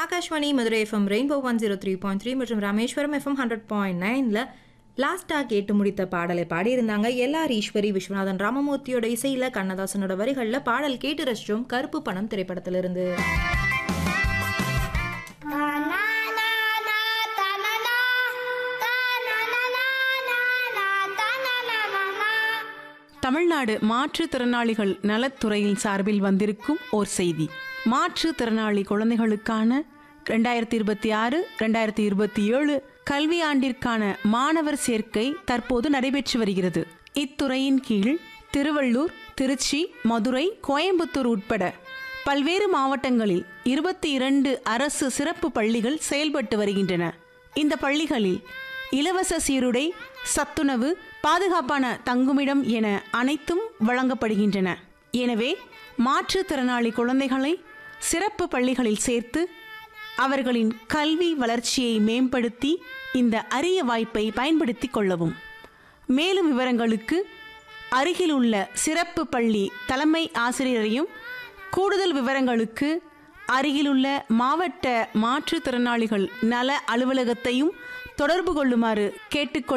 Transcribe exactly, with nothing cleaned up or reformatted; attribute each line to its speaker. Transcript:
Speaker 1: Akashvani Madurai FM rainbow one zero three point three மற்றும் Rameswaram FM hundred point நைன்ல லாஸ்ட்டாக கேட்டு முடித்த பாடலை பாடியிருந்தாங்க எல்ஆர் ஈஸ்வரி விஸ்வநாதன் ராமமூர்த்தியோட இசையில கண்ணதாசனோட வரிகளில் பாடல் கேட்டு ரசிச்சோம் கருப்பு பணம் திரைப்படத்திலிருந்து.
Speaker 2: தமிழ்நாடு மாற்றுத்திறனாளிகள் நலத்துறையின் சார்பில் வந்திருக்கும் ஓர் செய்தி. மாற்றுத்திறனாளி குழந்தைகளுக்கான ரெண்டாயிரத்தி இருபத்தி ஆறு ரெண்டாயிரத்தி இருபத்தி ஏழு கல்வி ஆண்டிற்கான மாணவர் சேர்க்கை தற்போது நடைபெற்று வருகிறது. இத்துறையின் கீழ் திருவள்ளூர், திருச்சி, மதுரை, கோயம்புத்தூர் உட்பட பல்வேறு மாவட்டங்களில் இருபத்தி இரண்டு அரசு சிறப்பு பள்ளிகள் செயல்பட்டு வருகின்றன. இந்த பள்ளிகளில் இலவச சீருடை, சத்துணவு, பாதுகாப்பான தங்குமிடம் என அனைத்தும் வழங்கப்படுகின்றன. எனவே மாற்றுத்திறனாளி குழந்தைகளை சிறப்பு பள்ளிகளில் சேர்த்து அவர்களின் கல்வி வளர்ச்சியை மேம்படுத்தி இந்த அரிய வாய்ப்பை பயன்படுத்தி கொள்ளவும். மேலும் விவரங்களுக்கு அருகிலுள்ள சிறப்பு பள்ளி தலைமை ஆசிரியரையும், கூடுதல் விவரங்களுக்கு அருகிலுள்ள மாவட்ட மாற்றுத்திறனாளிகள் நல அலுவலகத்தையும் தொடர்பு கொள்ளுமாறு கேட்டுக்கொள்ள